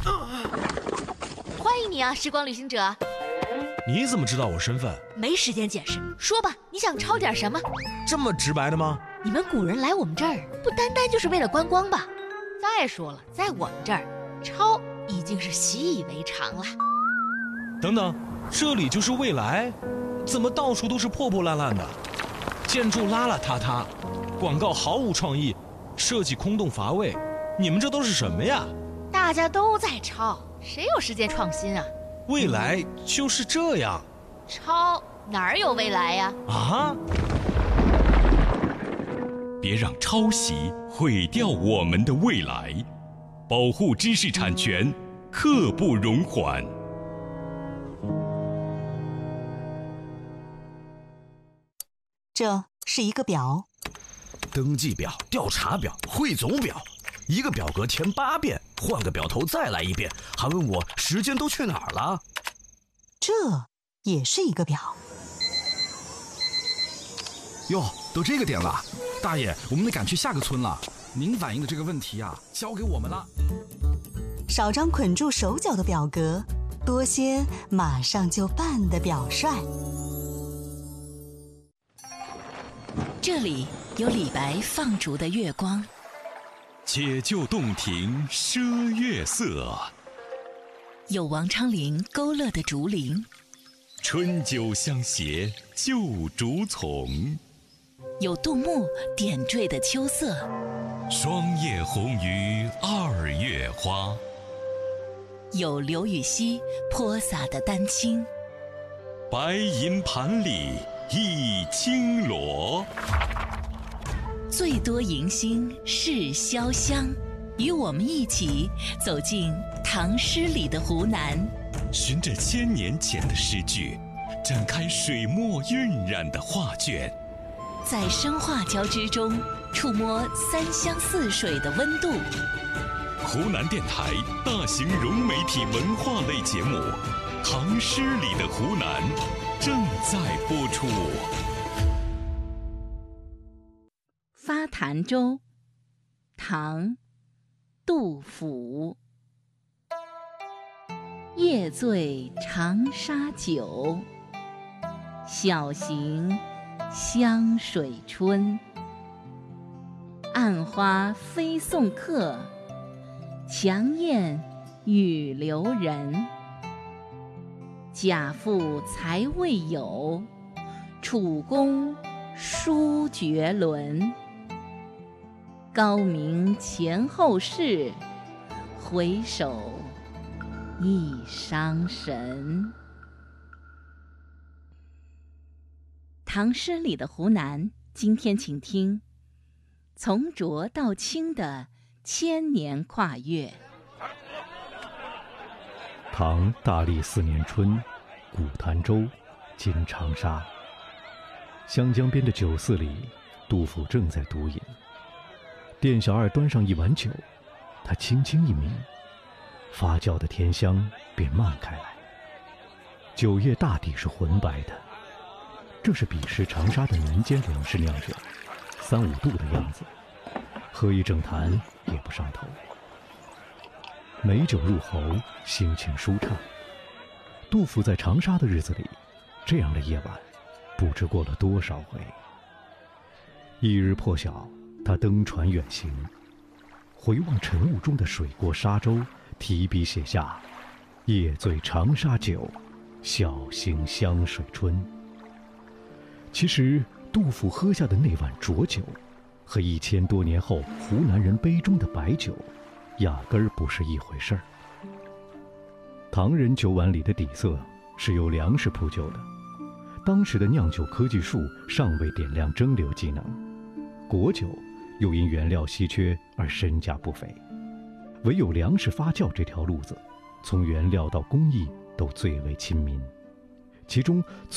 欢迎你啊，时光旅行者。 你怎么知道我身份？ 没时间解释，说吧，你想抄点什么？ 这么直白的吗？ 你们古人来我们这儿，不单单就是为了观光吧？再说了，在我们这儿，抄已经是习以为常了。 等等，这里就是未来？怎么到处都是破破烂烂的？建筑邋邋遢遢，广告毫无创意，设计空洞乏味，你们这都是什么呀？ 大家都在抄，谁有时间创新啊？ 未来就是这样。 抄哪儿有未来呀？ 啊！ 别让抄袭毁掉我们的未来，保护知识产权，刻不容缓。 这是一个表， 登记表、调查表、汇总表，一个表格填8遍，换个表头再来一遍，还问我时间都去哪儿了。 这也是一个表。 哟，都这个点了，大爷，我们得赶去下个村了。您反映的这个问题啊，交给我们了。 少张捆住手脚的表格，多些马上就办的表率。 这里有李白放逐的月光， 解救洞庭赊月色， 有王昌龄勾勒的竹林， 春酒相携旧竹丛， 有杜牧点缀的秋色， 霜叶红于2月花， 有刘禹锡泼洒的丹青， 白银盘里一青螺。 最多迎新是潇湘，与我们一起走进唐诗里的湖南， 循着1000年前的诗句，展开水墨晕染的画卷， 在声画交织中触摸3湘4水的温度。 湖南电台大型融媒体文化类节目《唐诗里的湖南》正在播出。 发潭州，唐，杜甫。夜醉长沙酒，晓行湘水春。暗花飞送客，强雁与留人。贾父才未有，楚公书绝伦。高明前后事，回首亦伤神。唐诗里的湖南，今天请听从浊到清的1000年跨越。 唐大历4年春，古潭州，今长沙。湘江边的酒肆里，杜甫正在独饮。店小二端上一碗酒，他轻轻一抿，发酵的甜香便漫开来。酒液大抵是浑白的，这是彼时长沙的民间粮食酿酒，3、5度的样子，喝一整坛也不上头。美酒入喉，心情舒畅。杜甫在长沙的日子里，这样的夜晚不知过了多少回。一日破晓，他登船远行，回望晨雾中的水过沙洲，提笔写下“夜醉长沙酒，晓行湘水春”。其实杜甫喝下的那碗浊酒，和1000多年后湖南人杯中的白酒压根儿不是一回事儿。唐人酒碗里的底色是由粮食铺就的，当时的酿酒科技树尚未点亮蒸馏技能，果酒又因原料稀缺而身价不菲，唯有粮食发酵这条路子，从原料到工艺都最为亲民，其中